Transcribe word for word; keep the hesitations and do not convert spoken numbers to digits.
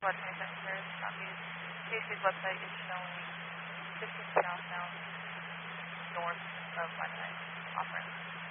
What twenty-seven clears, copies. C S C's website is showing fifteen southbound north of Monterey, off-ramp.